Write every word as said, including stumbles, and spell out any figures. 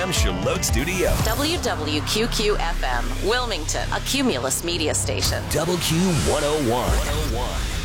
M Charlotte Studio. W W Q Q F M, Wilmington, a Cumulus media station. Double Q one oh one.